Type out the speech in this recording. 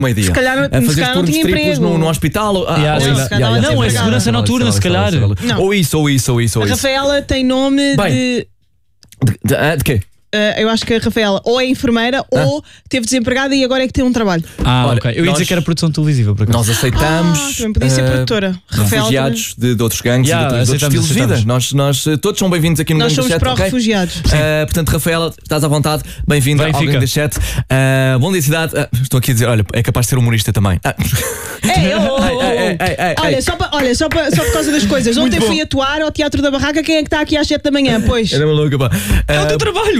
meio-dia. Se calhar a fazer não turnos tinha triplos emprego. no hospital. Não, é segurança noturna, se calhar. Não. Ou isso. A Rafaela tem nome Bem. De quê? eu acho que a Rafaela ou é enfermeira ou teve desempregada e agora é que tem um trabalho. Olha, ok. Eu ia dizer que era produção televisiva, por acaso. Nós aceitamos Também podia ser produtora. Rafaela refugiados de outros gangues e de outros aceitamos, estilos de vida. Nós todos são bem-vindos aqui no Nós Gangue somos do Chat. pró-refugiados. Portanto, Rafaela, estás à vontade. Bem-vinda ao Gangue do Chat. Bom dia, cidade. Estou aqui a dizer, olha, é capaz de ser humorista também. Olha, só por causa das coisas. Ontem fui atuar ao Teatro da Barraca. Quem é que está aqui às 7 da manhã? Pois. Era maluca, pá. É o teu trabalho.